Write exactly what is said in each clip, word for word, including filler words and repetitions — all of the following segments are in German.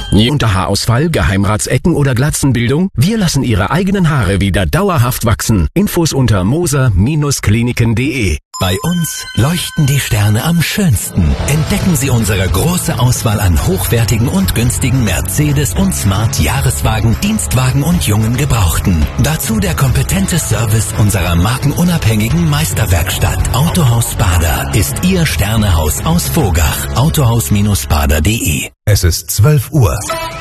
Unter Haarausfall, Geheimratsecken oder Glatzenbildung? Wir lassen Ihre eigenen Haare wieder dauerhaft wachsen. Infos unter moser Bindestrich kliniken punkt de. Bei uns leuchten die Sterne am schönsten. Entdecken Sie unsere große Auswahl an hochwertigen und günstigen Mercedes- und Smart-Jahreswagen, Dienstwagen und jungen Gebrauchten. Dazu der kompetente Service unserer markenunabhängigen Meisterwerkstatt. Autohaus Bader ist Ihr Sternehaus aus Vogach. autohaus Bader punkt de. Es ist zwölf Uhr.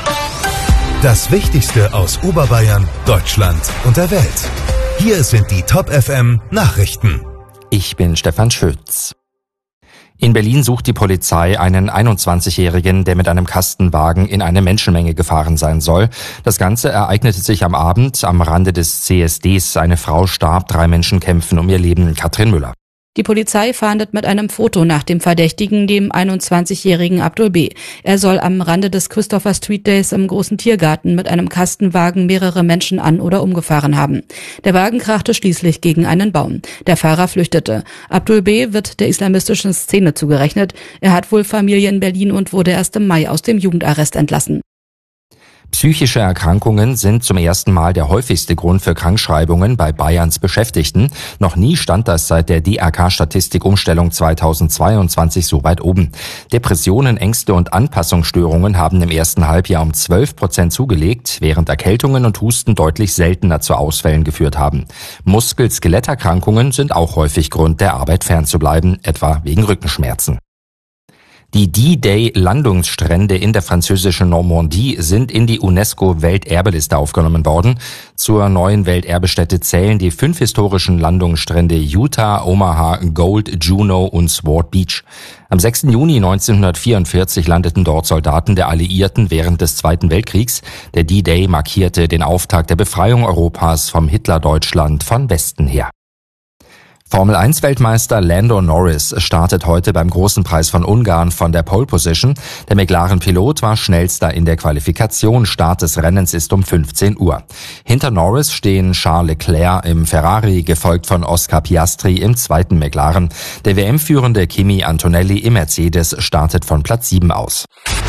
Das Wichtigste aus Oberbayern, Deutschland und der Welt. Hier sind die Top F M Nachrichten. Ich bin Stefan Schütz. In Berlin sucht die Polizei einen einundzwanzigjährigen, der mit einem Kastenwagen in eine Menschenmenge gefahren sein soll. Das Ganze ereignete sich am Abend am Rande des C S Ds. Eine Frau starb, drei Menschen kämpfen um ihr Leben. Katrin Müller. Die Polizei fahndet mit einem Foto nach dem Verdächtigen, dem einundzwanzigjährigen Abdul B. Er soll am Rande des Christopher Street Days im großen Tiergarten mit einem Kastenwagen mehrere Menschen an- oder umgefahren haben. Der Wagen krachte schließlich gegen einen Baum. Der Fahrer flüchtete. Abdul B. wird der islamistischen Szene zugerechnet. Er hat wohl Familie in Berlin und wurde erst im Mai aus dem Jugendarrest entlassen. Psychische Erkrankungen sind zum ersten Mal der häufigste Grund für Krankschreibungen bei Bayerns Beschäftigten. Noch nie stand das seit der D R K-Statistikumstellung zweitausendzweiundzwanzig so weit oben. Depressionen, Ängste und Anpassungsstörungen haben im ersten Halbjahr um zwölf Prozent zugelegt, während Erkältungen und Husten deutlich seltener zu Ausfällen geführt haben. Muskel-Skeletterkrankungen sind auch häufig Grund, der Arbeit fernzubleiben, etwa wegen Rückenschmerzen. Die D-Day-Landungsstrände in der französischen Normandie sind in die UNESCO-Welterbeliste aufgenommen worden. Zur neuen Welterbestätte zählen die fünf historischen Landungsstrände Utah, Omaha, Gold, Juno und Sword Beach. Am sechsten Juni neunzehnhundertvierundvierzig landeten dort Soldaten der Alliierten während des Zweiten Weltkriegs. Der D-Day markierte den Auftakt der Befreiung Europas vom Hitlerdeutschland von Westen her. Formel eins Weltmeister Lando Norris startet heute beim Großen Preis von Ungarn von der Pole Position. Der McLaren-Pilot war schnellster in der Qualifikation. Start des Rennens ist um fünfzehn Uhr. Hinter Norris stehen Charles Leclerc im Ferrari, gefolgt von Oscar Piastri im zweiten McLaren. Der W M-führende Kimi Antonelli im Mercedes startet von Platz sieben aus.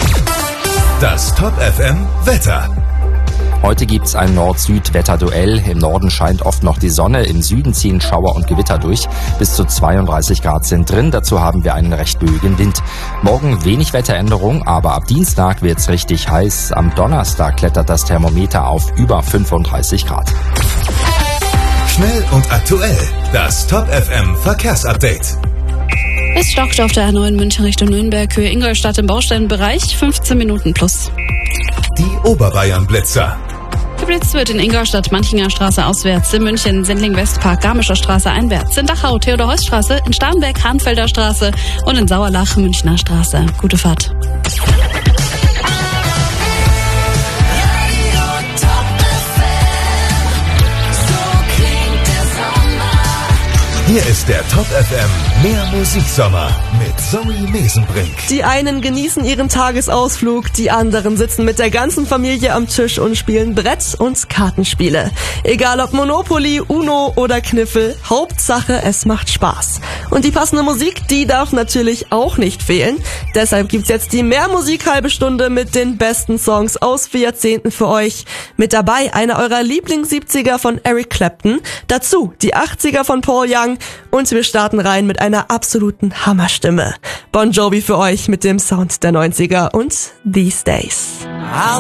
Das Top F M Wetter. Heute gibt's ein Nord-Süd-Wetterduell. Im Norden scheint oft noch die Sonne, im Süden ziehen Schauer und Gewitter durch. Bis zu zweiunddreißig Grad sind drin, dazu haben wir einen recht böigen Wind. Morgen wenig Wetteränderung, aber ab Dienstag wird's richtig heiß. Am Donnerstag klettert das Thermometer auf über fünfunddreißig Grad. Schnell und aktuell, das Top F M Verkehrsupdate. Es stockt auf der A neun München Richtung Nürnberg, Höhe Ingolstadt im Baustellenbereich, fünfzehn Minuten plus. Die Oberbayern-Blitzer. Geblitzt wird in Ingolstadt, Manchinger Straße auswärts, in München, Sendling-Westpark, Garmischer Straße einwärts, in Dachau, Theodor-Heuss-Straße, in Starnberg, Hahnfelder Straße und in Sauerlach, Münchner Straße. Gute Fahrt. Hier ist der Top F M Mehr Musiksommer mit Zoe Mesenbrink. Die einen genießen ihren Tagesausflug, die anderen sitzen mit der ganzen Familie am Tisch und spielen Brett- und Kartenspiele. Egal ob Monopoly, Uno oder Kniffel, Hauptsache es macht Spaß. Und die passende Musik, die darf natürlich auch nicht fehlen. Deshalb gibt's jetzt die Mehr Musik halbe Stunde mit den besten Songs aus vier Jahrzehnten für euch. Mit dabei einer eurer Lieblings-siebziger von Eric Clapton, dazu die achtziger von Paul Young und wir starten rein mit einer absoluten Hammerstimme. Bon Jovi für euch mit dem Sound der neunziger und These Days.